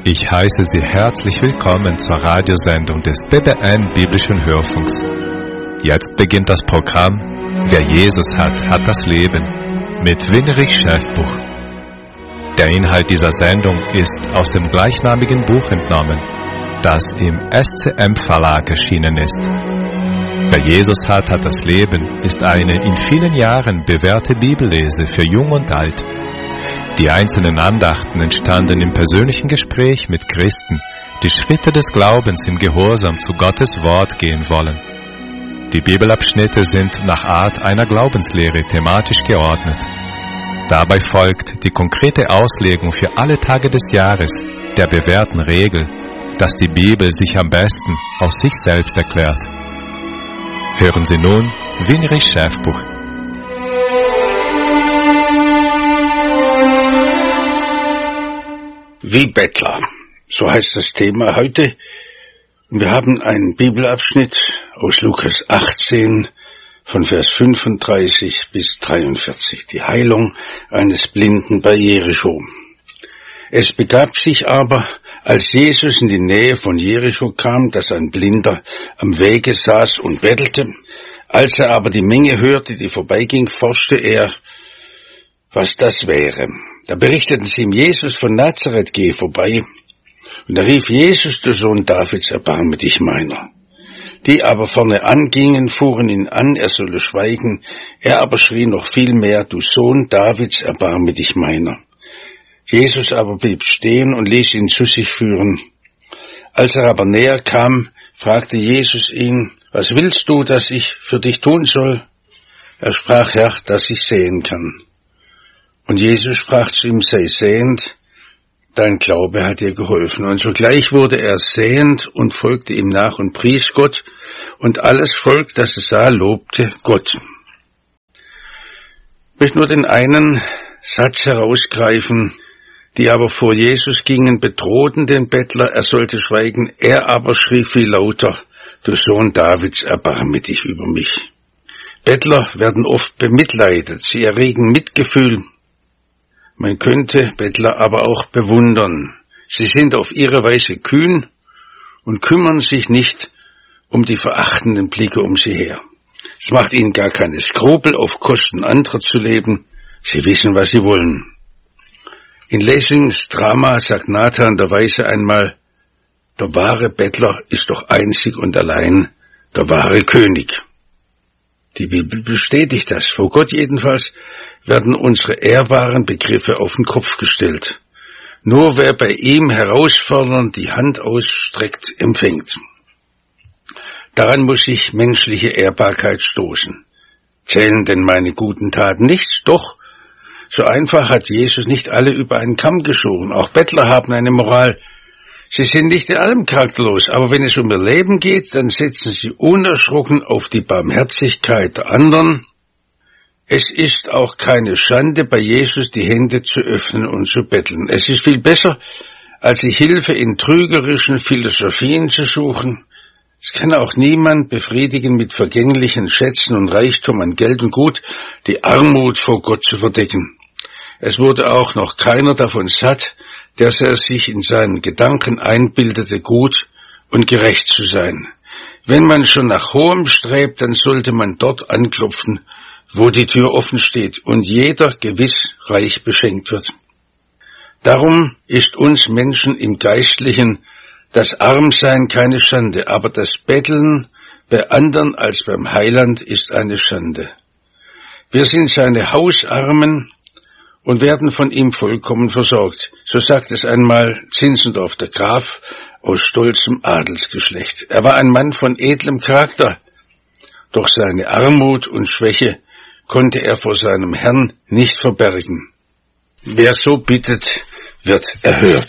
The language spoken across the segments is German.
Ich heiße Sie herzlich willkommen zur Radiosendung des BBN Biblischen Hörfunks. Jetzt beginnt das Programm Wer Jesus hat, hat das Leben mit Winrich Schäfbuch. Der Inhalt dieser Sendung ist aus dem gleichnamigen Buch entnommen, das im SCM Verlag erschienen ist. Wer Jesus hat, hat das Leben ist eine in vielen Jahren bewährte Bibellese für Jung und Alt. Die einzelnen Andachten entstanden im persönlichen Gespräch mit Christen, die Schritte des Glaubens im Gehorsam zu Gottes Wort gehen wollen. Die Bibelabschnitte sind nach Art einer Glaubenslehre thematisch geordnet. Dabei folgt die konkrete Auslegung für alle Tage des Jahres der bewährten Regel, dass die Bibel sich am besten aus sich selbst erklärt. Hören Sie nun Winrich Schäfbuch. Wie Bettler, so heißt das Thema heute. Wir haben einen Bibelabschnitt aus Lukas 18 von Vers 35 bis 43, die Heilung eines Blinden bei Jericho. Es begab sich aber, als Jesus in die Nähe von Jericho kam, dass ein Blinder am Wege saß und bettelte. Als er aber die Menge hörte, die vorbeiging, forschte er, was das wäre. Da berichteten sie ihm, Jesus von Nazareth gehe vorbei. Und er rief, Jesus, du Sohn Davids, erbarme dich meiner. Die aber vorne angingen, fuhren ihn an, er solle schweigen. Er aber schrie noch viel mehr, du Sohn Davids, erbarme dich meiner. Jesus aber blieb stehen und ließ ihn zu sich führen. Als er aber näher kam, fragte Jesus ihn, was willst du, dass ich für dich tun soll? Er sprach, Herr, dass ich sehen kann. Und Jesus sprach zu ihm, sei sehend, dein Glaube hat dir geholfen. Und sogleich wurde er sehend und folgte ihm nach und pries Gott. Und alles Volk, das es sah, lobte Gott. Ich möchte nur den einen Satz herausgreifen, die aber vor Jesus gingen, bedrohten den Bettler, er sollte schweigen. Er aber schrie viel lauter, du Sohn Davids, erbarme dich über mich. Bettler werden oft bemitleidet, sie erregen Mitgefühl. Man könnte Bettler aber auch bewundern. Sie sind auf ihre Weise kühn und kümmern sich nicht um die verachtenden Blicke um sie her. Es macht ihnen gar keine Skrupel, auf Kosten anderer zu leben. Sie wissen, was sie wollen. In Lessings Drama sagt Nathan der Weise einmal, der wahre Bettler ist doch einzig und allein der wahre König. Die Bibel bestätigt das. Vor Gott jedenfalls werden unsere ehrbaren Begriffe auf den Kopf gestellt. Nur wer bei ihm herausfordernd die Hand ausstreckt, empfängt. Daran muss sich menschliche Ehrbarkeit stoßen. Zählen denn meine guten Taten nichts? Doch, so einfach hat Jesus nicht alle über einen Kamm geschoren. Auch Bettler haben eine Moral. Sie sind nicht in allem charakterlos, aber wenn es um ihr Leben geht, dann setzen sie unerschrocken auf die Barmherzigkeit der anderen. Es ist auch keine Schande, bei Jesus die Hände zu öffnen und zu betteln. Es ist viel besser, als die Hilfe in trügerischen Philosophien zu suchen. Es kann auch niemand befriedigen, mit vergänglichen Schätzen und Reichtum an Geld und Gut die Armut vor Gott zu verdecken. Es wurde auch noch keiner davon satt, dass er sich in seinen Gedanken einbildete, gut und gerecht zu sein. Wenn man schon nach Hohem strebt, dann sollte man dort anklopfen, wo die Tür offen steht und jeder gewiss reich beschenkt wird. Darum ist uns Menschen im Geistlichen das Armsein keine Schande, aber das Betteln bei anderen als beim Heiland ist eine Schande. Wir sind seine Hausarmen und werden von ihm vollkommen versorgt. So sagt es einmal Zinzendorf, der Graf aus stolzem Adelsgeschlecht. Er war ein Mann von edlem Charakter, doch seine Armut und Schwäche konnte er vor seinem Herrn nicht verbergen. Wer so bittet, wird erhört.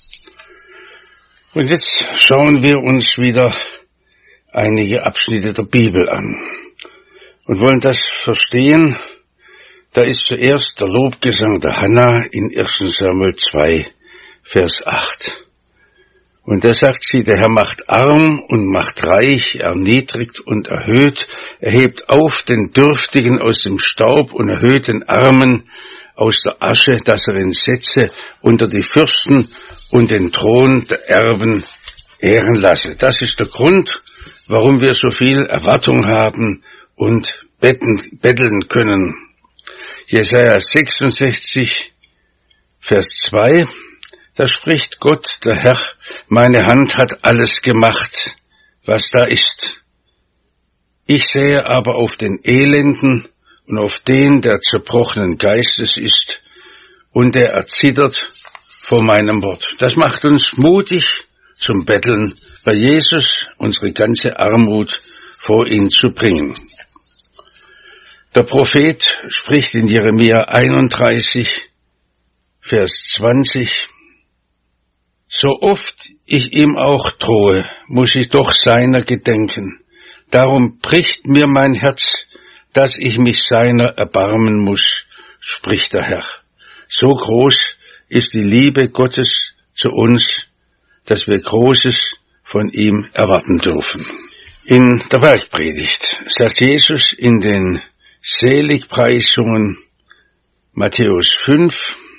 Und jetzt schauen wir uns wieder einige Abschnitte der Bibel an und wollen das verstehen. Da ist zuerst der Lobgesang der Hannah in 1. Samuel 2, Vers 8. Und da sagt sie, der Herr macht arm und macht reich, erniedrigt und erhöht, er hebt auf den Dürftigen aus dem Staub und erhöht den Armen aus der Asche, dass er ihn setze unter die Fürsten und den Thron der Erben ehren lasse. Das ist der Grund, warum wir so viel Erwartung haben und betteln können. Jesaja 66, Vers 2, da spricht Gott, der Herr, meine Hand hat alles gemacht, was da ist. Ich sehe aber auf den Elenden und auf den, der zerbrochenen Geistes ist und der erzittert vor meinem Wort. Das macht uns mutig zum Betteln, bei Jesus unsere ganze Armut vor ihn zu bringen. Der Prophet spricht in Jeremia 31, Vers 20, so oft ich ihm auch drohe, muss ich doch seiner gedenken. Darum bricht mir mein Herz, dass ich mich seiner erbarmen muss, spricht der Herr. So groß ist die Liebe Gottes zu uns, dass wir Großes von ihm erwarten dürfen. In der Bergpredigt sagt Jesus in den Seligpreisungen Matthäus 5,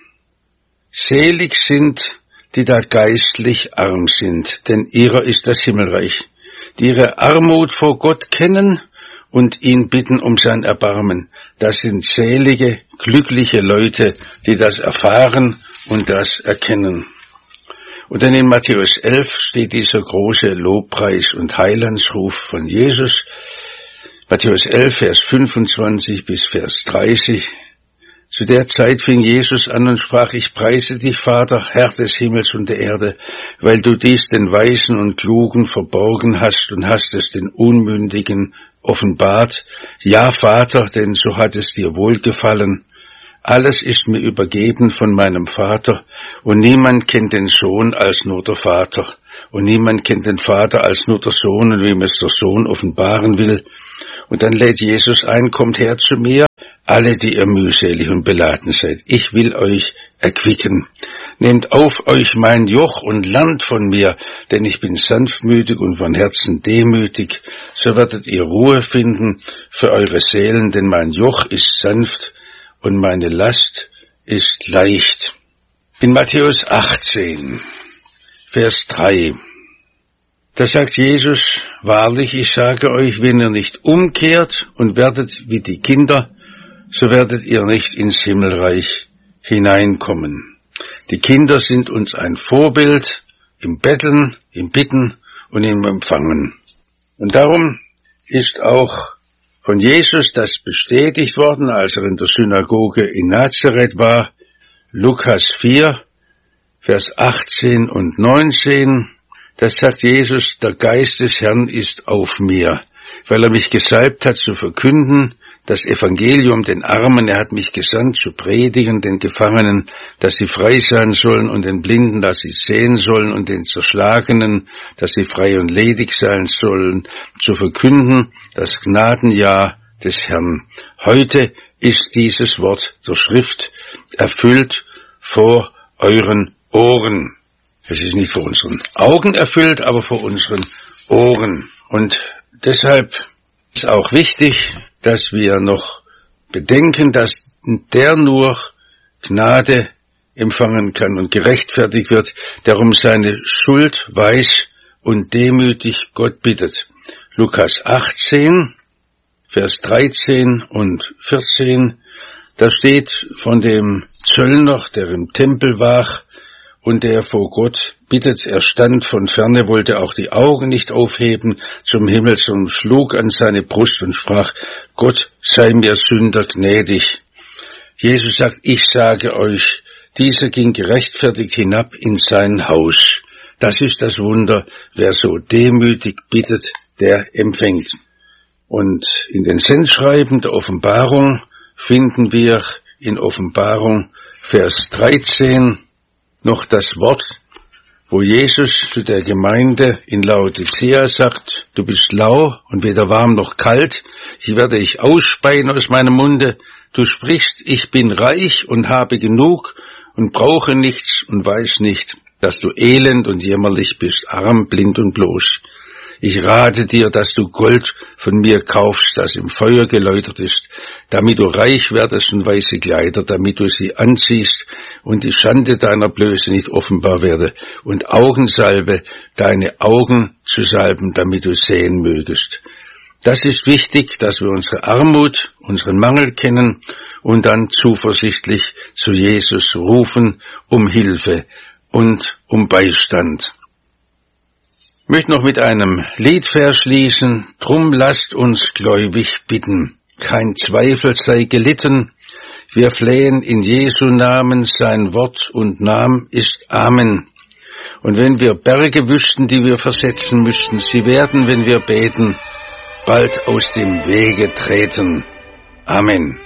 selig sind, die da geistlich arm sind, denn ihrer ist das Himmelreich, die ihre Armut vor Gott kennen und ihn bitten um sein Erbarmen. Das sind selige, glückliche Leute, die das erfahren und das erkennen. Und dann in Matthäus 11 steht dieser große Lobpreis und Heilandsruf von Jesus. Matthäus 11, Vers 25 bis Vers 30. Zu der Zeit fing Jesus an und sprach, ich preise dich, Vater, Herr des Himmels und der Erde, weil du dies den Weisen und Klugen verborgen hast und hast es den Unmündigen offenbart. Ja, Vater, denn so hat es dir wohlgefallen. Alles ist mir übergeben von meinem Vater, und niemand kennt den Sohn als nur der Vater, und niemand kennt den Vater als nur der Sohn, und wem es der Sohn offenbaren will. Und dann lädt Jesus ein, kommt her zu mir, alle, die ihr mühselig und beladen seid. Ich will euch erquicken. Nehmt auf euch mein Joch und lernt von mir, denn ich bin sanftmütig und von Herzen demütig. So werdet ihr Ruhe finden für eure Seelen, denn mein Joch ist sanft und meine Last ist leicht. In Matthäus 18, Vers 3, da sagt Jesus, wahrlich, ich sage euch, wenn ihr nicht umkehrt und werdet wie die Kinder, so werdet ihr nicht ins Himmelreich hineinkommen. Die Kinder sind uns ein Vorbild im Betteln, im Bitten und im Empfangen. Und darum ist auch von Jesus das bestätigt worden, als er in der Synagoge in Nazareth war, Lukas 4, Vers 18 und 19, da sagt Jesus, der Geist des Herrn ist auf mir, weil er mich gesalbt hat zu verkünden, das Evangelium den Armen, er hat mich gesandt zu predigen, den Gefangenen, dass sie frei sein sollen und den Blinden, dass sie sehen sollen und den Zerschlagenen, dass sie frei und ledig sein sollen, zu verkünden, das Gnadenjahr des Herrn. Heute ist dieses Wort der Schrift erfüllt vor euren Ohren. Es ist nicht vor unseren Augen erfüllt, aber vor unseren Ohren. Und deshalb ist auch wichtig, dass wir noch bedenken, dass der nur Gnade empfangen kann und gerechtfertigt wird, der um seine Schuld weiß und demütig Gott bittet. Lukas 18, Vers 13 und 14, da steht von dem Zöllner, der im Tempel war und der vor Gott bittet, er stand von ferne, wollte auch die Augen nicht aufheben zum Himmel, sondern schlug an seine Brust und sprach, Gott sei mir Sünder gnädig. Jesus sagt, ich sage euch, dieser ging gerechtfertigt hinab in sein Haus. Das ist das Wunder, wer so demütig bittet, der empfängt. Und in den Sendschreiben der Offenbarung finden wir in Offenbarung Vers 13 noch das Wort, wo Jesus zu der Gemeinde in Laodicea sagt, du bist lau und weder warm noch kalt, ich werde dich ausspeien aus meinem Munde. Du sprichst, ich bin reich und habe genug und brauche nichts und weiß nicht, dass du elend und jämmerlich bist, arm, blind und bloß. Ich rate dir, dass du Gold von mir kaufst, das im Feuer geläutert ist, damit du reich werdest und weiße Kleider, damit du sie anziehst und die Schande deiner Blöße nicht offenbar werde, und Augensalbe, deine Augen zu salben, damit du sehen mögest. Das ist wichtig, dass wir unsere Armut, unseren Mangel kennen und dann zuversichtlich zu Jesus rufen um Hilfe und um Beistand. Ich möchte noch mit einem Liedvers schließen. Drum lasst uns gläubig bitten. Kein Zweifel sei gelitten. Wir flehen in Jesu Namen, sein Wort und Nam ist Amen. Und wenn wir Berge wüssten, die wir versetzen müssten, sie werden, wenn wir beten, bald aus dem Wege treten. Amen.